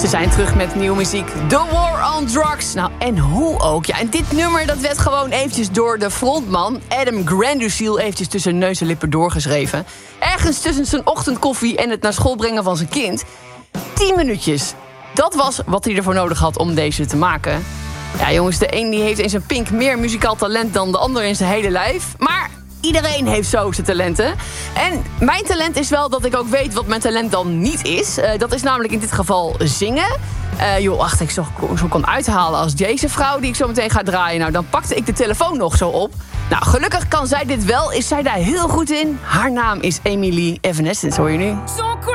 Ze zijn terug met nieuwe muziek. The War on Drugs. Nou, en hoe ook. Ja, en dit nummer dat werd gewoon eventjes door de frontman Adam Granduciel eventjes tussen neus en lippen doorgeschreven. Ergens tussen zijn ochtendkoffie en het naar school brengen van zijn kind. 10 minuutjes. Dat was wat hij ervoor nodig had om deze te maken. Ja, jongens, de een die heeft in zijn pink meer muzikaal talent dan de ander in zijn hele lijf. Maar iedereen heeft zo zijn talenten. En mijn talent is wel dat ik ook weet wat mijn talent dan niet is. Dat is namelijk in dit geval zingen. Als ik zo kon uithalen als deze vrouw die ik zo meteen ga draaien, nou, dan pakte ik de telefoon nog zo op. Nou, gelukkig kan zij dit wel. Is zij daar heel goed in? Haar naam is Emily Evanescence, hoor je nu.